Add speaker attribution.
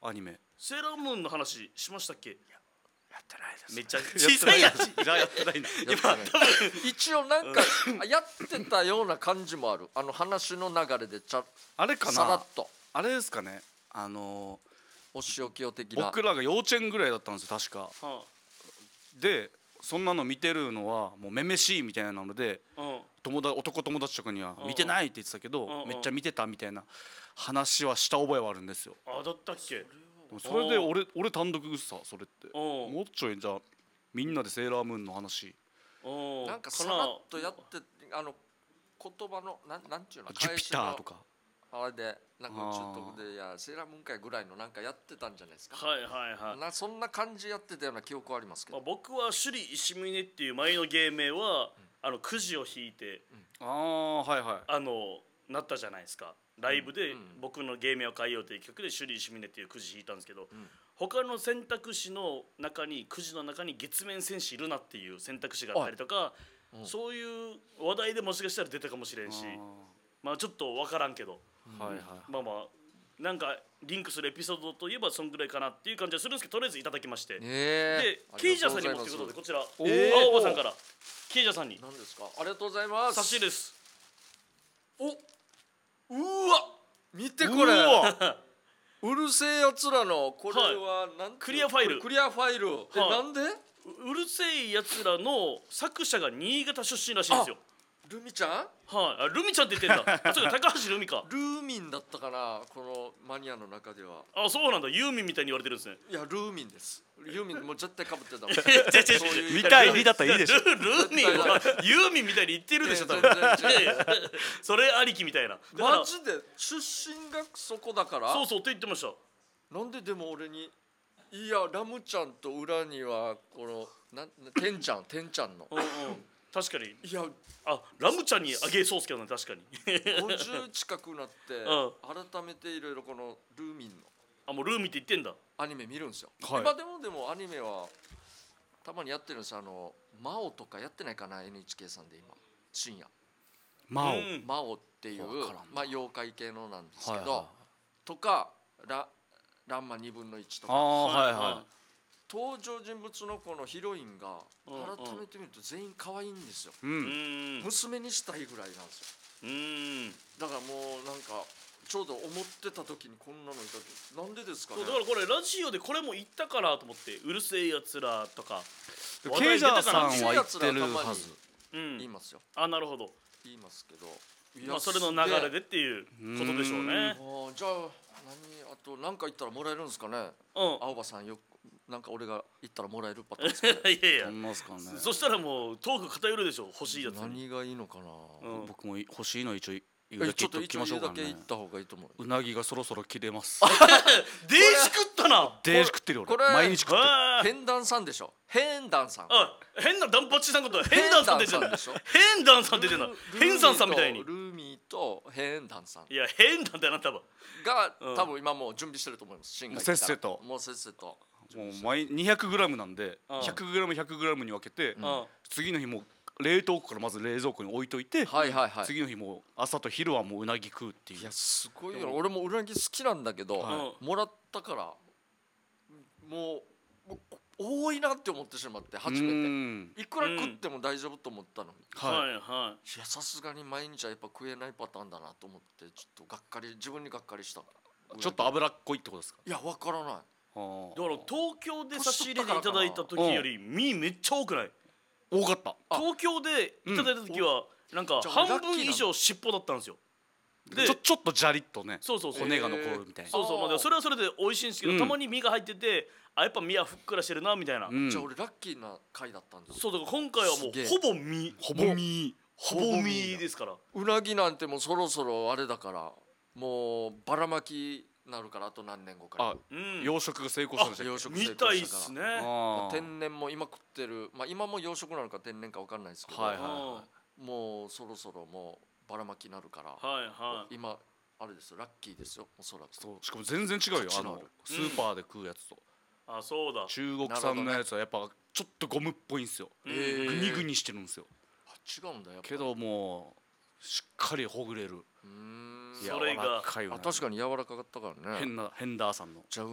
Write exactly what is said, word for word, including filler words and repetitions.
Speaker 1: アニメ。
Speaker 2: セーラームーンの話しましたっけ？
Speaker 3: やってないです。
Speaker 2: めっちゃ小さいやつ
Speaker 1: じゃあやってないな。
Speaker 2: 今多分
Speaker 3: 一応なんかやってたような感じもある。あの話の流れでちゃ
Speaker 1: あれか
Speaker 3: さらっ
Speaker 1: な。
Speaker 3: と
Speaker 1: あれですかね。あの
Speaker 3: お仕置きを的な。
Speaker 1: 僕らが幼稚園ぐらいだったんですよ確か。
Speaker 2: は
Speaker 1: でそんなの見てるのはもうめめしいみたいなので、
Speaker 2: あうん
Speaker 1: 友達男友達とかには
Speaker 2: うん
Speaker 1: 見てないって言ってたけど、
Speaker 2: うん
Speaker 1: めっちゃ見てたみたいな話はした覚えはあるんですよ。
Speaker 2: あだったっけ？
Speaker 1: でもそれで俺俺単独さそれって
Speaker 2: うん
Speaker 1: もうちょいじゃあみんなでセーラームーンの話。
Speaker 2: うん
Speaker 3: なんかさらっとやってあの言葉のなんなんていうの
Speaker 1: ジュピターとか。
Speaker 3: あれでなんかちょっとでいやセーラームーン会ぐらいのなんかやってたんじゃないですか。
Speaker 2: はいはいはい。
Speaker 3: なそんな感じやってたような記憶はありますけ
Speaker 2: まあ、
Speaker 3: ど。
Speaker 2: 僕は首里石峰っていう前の芸名は、あのくじを引いて
Speaker 1: ああはいはい。
Speaker 2: あのなったじゃないですか。ライブで
Speaker 3: うん
Speaker 2: 僕の芸名を変えようという曲で首里石峰っていうくじ引いたんですけど、
Speaker 3: ん
Speaker 2: 他の選択肢の中にくじの中に月面戦士いるなっていう選択肢があったりとか、
Speaker 3: うん
Speaker 2: そういう話題でもしかしたら出たかもしれんし、まあちょっと分からんけど、
Speaker 1: あーはいはい。
Speaker 2: まあまあなんかリンクするエピソードといえばそんぐらいかなっていう感じはするんですけど、とりあえずいただきまして、
Speaker 3: え
Speaker 2: でケイジャーさんにもということでこちら
Speaker 3: おー
Speaker 2: 青葉さんからケイジャーさんに
Speaker 3: 何ですか。ありがとうございます。
Speaker 2: 差し入れです。
Speaker 3: おうわ見てこれ。
Speaker 2: うわ
Speaker 3: うるせえやつらのこれはなんていうの
Speaker 2: クリアファイル
Speaker 3: クリアファイル。え
Speaker 2: はい
Speaker 3: なんで？
Speaker 2: ううるせえやつらの作者が新潟出身らしいんですよ。
Speaker 3: ルミちゃん？
Speaker 2: はい、あルミちゃんって言ってんだ。あそうか高橋ルミか。
Speaker 3: ルーミンだったかなこのマニアの中では。
Speaker 2: あそうなんだ、ユーミンみたいに言われてるんですね。
Speaker 3: いやルーミンです。ユーミンもう絶対被ってたもん。
Speaker 2: 違う違う
Speaker 3: そういう
Speaker 1: 見たいリだったらいいでしょ。
Speaker 2: ルルーミンはユーミンみたいに言ってるでしょ多分。
Speaker 3: 全然違う
Speaker 2: いやいやそれありきみたいな。だから
Speaker 3: マジで出身がそこだから
Speaker 2: そうそうって言ってました。
Speaker 3: なんででも俺にいやラムちゃんと裏にはこのなんてんちゃんてんちゃんの
Speaker 2: うんうん確かに。
Speaker 3: いや
Speaker 2: あラムちゃんにあげそうっすけどね確かに。
Speaker 3: ごじゅう近くなって
Speaker 2: う
Speaker 3: 改めていろいろこのルーミンの
Speaker 2: あもうルーミンって言ってんだ。
Speaker 3: アニメ見るんですよ、
Speaker 1: はい
Speaker 3: 今でもでもアニメはたまにやってるんですよ。あのマオとかやってないかな エヌエイチケー さんで今深夜
Speaker 1: マオ。
Speaker 2: うん
Speaker 3: マオっていう
Speaker 1: わからんな
Speaker 3: まあ妖怪系のなんですけど、
Speaker 1: はいは
Speaker 3: とかラランマにぶんのいちとか
Speaker 1: ああはいは
Speaker 3: 登場人物のこのヒロインが
Speaker 2: うんうん
Speaker 3: 改めて見ると全員可愛いんですよ、
Speaker 1: い。う。
Speaker 2: うんん
Speaker 3: 娘にしたいぐらいなんですよ。
Speaker 2: うん
Speaker 3: だからもうなんかちょうど思ってた時にこんなのいた時なんでですかね。
Speaker 2: そうだからこれラジオでこれも言ったかなと思って、うるせえやつらとか
Speaker 1: ケイジャーさんは
Speaker 3: 話題
Speaker 1: 言
Speaker 3: 出たかな
Speaker 1: ってるはず。
Speaker 2: うん
Speaker 3: 言いますよ
Speaker 2: あなるほど。
Speaker 3: 言いますけどい
Speaker 2: まあそれの流れでっていうことでしょうね。
Speaker 3: あーじゃあ何あと何か言ったらもらえるんですかね。
Speaker 2: うん
Speaker 3: 青葉さんよくなんか俺が言ったらもらえるパターンですかね。
Speaker 2: いやいや
Speaker 1: どんなすかね。
Speaker 2: そしたらもうトーク偏るでしょ欲しいやつに。
Speaker 3: 何がいいのかな、
Speaker 2: うん
Speaker 1: 僕も欲しいの一応言う
Speaker 3: え
Speaker 1: だけ言っとき
Speaker 3: ちょっと一応
Speaker 1: ましょうかね
Speaker 3: 言うだけ言っ。た方がいいと思う。
Speaker 1: うなぎがそろそろ切れます。
Speaker 2: デージ食ったな。
Speaker 1: デージ食ってるよ
Speaker 3: これ
Speaker 1: 俺。毎日食ってる。
Speaker 2: あー
Speaker 3: 変団さんでしょ。変団さん。
Speaker 2: あ変なダンパチさんこと変ダンさんって言ってんだ。
Speaker 3: 変ダンさんでしょ
Speaker 2: 変ダンさんって言ってんだ。変さんさんみたいに。
Speaker 3: ルーミーと変団さん
Speaker 2: いや変なんだよな多分。
Speaker 3: が、
Speaker 2: うん
Speaker 3: 多分今もう準備してると思います。新が
Speaker 1: もうせっせと
Speaker 3: もうせっせと。
Speaker 1: もう毎 にひゃくグラム なんで
Speaker 2: うん
Speaker 1: ひゃくグラムひゃくグラム に分けて
Speaker 2: うん
Speaker 1: 次の日もう冷凍庫からまず冷蔵庫に置いといて
Speaker 3: はいはいはい。
Speaker 1: 次の日もう朝と昼はもううなぎ食うっていう。
Speaker 3: いやすごいよ。俺もうなぎ好きなんだけど、
Speaker 2: は
Speaker 3: もらったからもうもう多いなって思ってしまって初め
Speaker 1: う
Speaker 3: て。
Speaker 1: ん
Speaker 3: いくら食っても大丈夫と思ったのに。
Speaker 1: はい
Speaker 2: はいはい
Speaker 3: やさすがに毎日はやっぱ食えないパターンだなと思ってちょっとがっかり自分にがっかりした。
Speaker 1: ちょっと脂っこいってことですか。
Speaker 3: いやわからない。
Speaker 1: あー
Speaker 2: だから東京で差し入れでいただいた時より身めっちゃ多くない？
Speaker 1: 多かった。
Speaker 3: あ
Speaker 2: 東京でいただいた時はなんか
Speaker 3: じゃあ
Speaker 2: 半分以上尻尾だったんですよ。で
Speaker 1: ちょちょっとジャリッとね
Speaker 2: そうそうそう
Speaker 1: 骨が残るみたいな。
Speaker 2: そうそうまあでもそれはそれで美味しいんですけど、
Speaker 1: うん
Speaker 2: たまに身が入っててあやっぱ身はふっくらしてるなみたいな、
Speaker 1: うん
Speaker 3: じゃあ俺ラッキーな回だったんですよ。
Speaker 2: そうだから今回はも
Speaker 3: すげえ
Speaker 2: うほぼ身
Speaker 1: ほぼ身。
Speaker 2: ほぼ身ですから。
Speaker 3: うなぎなんてもうそろそろあれだからもうばらまきなるからあと何年後か
Speaker 1: あ
Speaker 3: に
Speaker 2: うん
Speaker 1: 養殖が成功したんでしたっけ。
Speaker 3: 養殖
Speaker 2: みたいっすね。
Speaker 1: あー
Speaker 3: 天然も今食ってるまあ今も養殖なのか天然か分かんないですけど、
Speaker 1: はいは
Speaker 3: もうそろそろもうばらまきになるから、
Speaker 2: はいはい
Speaker 3: 今あれですよラッキーですよおそらく。
Speaker 1: そうしかも全然違うよあの
Speaker 3: 価値のある
Speaker 1: スーパーで食うやつと
Speaker 2: あそうだ
Speaker 1: 中国産のやつはやっぱちょっとゴムっぽいんですよ。
Speaker 2: うん
Speaker 3: えー
Speaker 1: グニグニしてるんですよ。
Speaker 3: あ違うんだやっぱ
Speaker 1: けどもうしっかりほぐれる
Speaker 3: うーん
Speaker 2: それが
Speaker 1: 柔らかいよね
Speaker 3: あ確かに柔らかかったからね。
Speaker 1: 変なヘンダーさんの
Speaker 3: じゃあ